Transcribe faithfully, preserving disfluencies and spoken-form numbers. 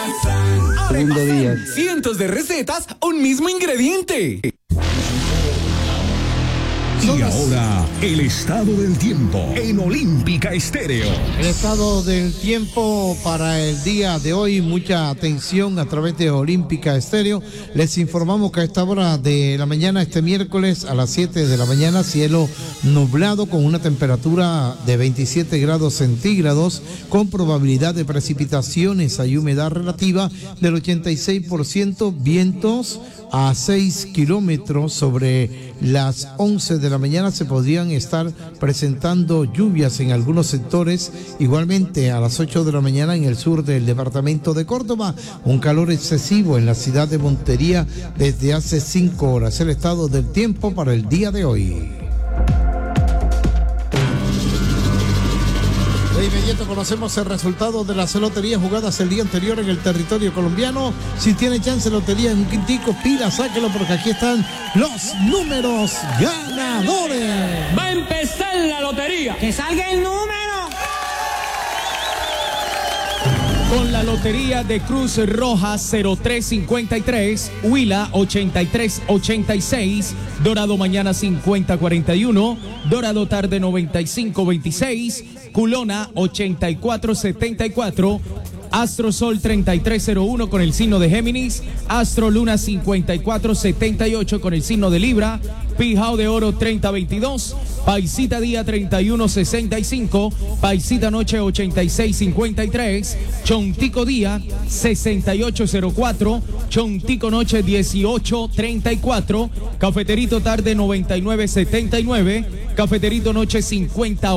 Segundo día. Cientos de recetas, un mismo ingrediente. Y ahora, el estado del tiempo en Olímpica Estéreo. El estado del tiempo para el día de hoy, mucha atención a través de Olímpica Estéreo. Les informamos que a esta hora de la mañana, este miércoles a las siete de la mañana, cielo nublado con una temperatura de veintisiete grados centígrados, con probabilidad de precipitaciones, hay humedad relativa del ochenta y seis por ciento, vientos a seis kilómetros. Sobre las once de la mañana se podrían estar presentando lluvias en algunos sectores. Igualmente a las ocho de la mañana en el sur del departamento de Córdoba, un calor excesivo en la ciudad de Montería desde hace cinco horas. El estado del tiempo para el día de hoy. De inmediato conocemos el resultado de las loterías jugadas el día anterior en el territorio colombiano. Si tiene chance lotería en un quintico, pila, sáquelo porque aquí están los números ganadores. Va a empezar la lotería. ¡Que salga el número! Con la lotería de Cruz Roja cero tres cincuenta y tres, Huila ochenta y tres ochenta y seis, Dorado mañana cincuenta cuarenta y uno, Dorado tarde noventa y cinco veintiséis, Culona ochenta y cuatro setenta y cuatro, Astro Sol treinta y tres cero uno con el signo de Géminis, Astro Luna cincuenta y cuatro setenta y ocho con el signo de Libra, Pijao de Oro treinta veintidós, Paisita Día treinta y uno sesenta y cinco, Paisita Noche ochenta y seis cincuenta y tres, Chontico Día sesenta y ocho cero cuatro, Chontico Noche dieciocho treinta y cuatro, Cafeterito Tarde noventa y nueve setenta y nueve, Cafeterito Noche cincuenta